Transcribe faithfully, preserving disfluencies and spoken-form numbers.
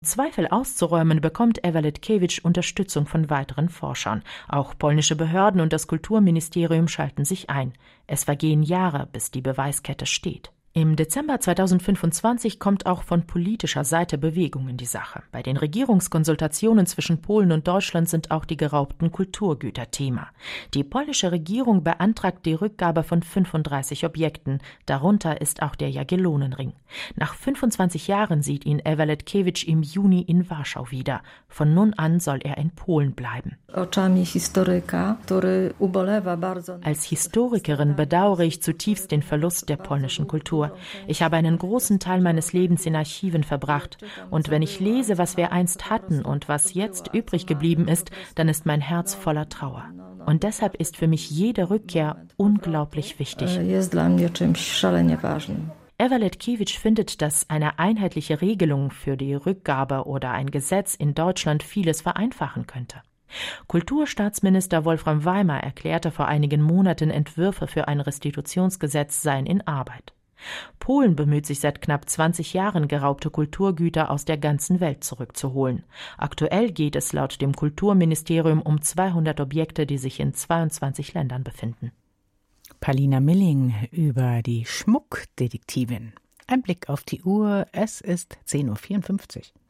Zweifel auszuräumen, bekommt Ewalekiewicz Unterstützung von weiteren Forschern. Auch polnische Behörden und das Kulturministerium schalten sich ein. Es vergehen Jahre, bis die Beweiskette steht. Im Dezember zweitausendfünfundzwanzig kommt auch von politischer Seite Bewegung in die Sache. Bei den Regierungskonsultationen zwischen Polen und Deutschland sind auch die geraubten Kulturgüter Thema. Die polnische Regierung beantragt die Rückgabe von fünfunddreißig Objekten, darunter ist auch der Jagiellonenring. Nach fünfundzwanzig Jahren sieht ihn Ewalekiewicz im Juni in Warschau wieder. Von nun an soll er in Polen bleiben. Als Historikerin bedauere ich zutiefst den Verlust der polnischen Kultur. Ich habe einen großen Teil meines Lebens in Archiven verbracht. Und wenn ich lese, was wir einst hatten und was jetzt übrig geblieben ist, dann ist mein Herz voller Trauer. Und deshalb ist für mich jede Rückkehr unglaublich wichtig. Ewalekiewicz findet, dass eine einheitliche Regelung für die Rückgabe oder ein Gesetz in Deutschland vieles vereinfachen könnte. Kulturstaatsminister Wolfram Weimer erklärte vor einigen Monaten, Entwürfe für ein Restitutionsgesetz seien in Arbeit. Polen bemüht sich seit knapp zwanzig Jahren, geraubte Kulturgüter aus der ganzen Welt zurückzuholen. Aktuell geht es laut dem Kulturministerium um zweihundert Objekte, die sich in zweiundzwanzig Ländern befinden. Paulina Milling über die Schmuckdetektivin. Ein Blick auf die Uhr, es ist zehn Uhr vierundfünfzig.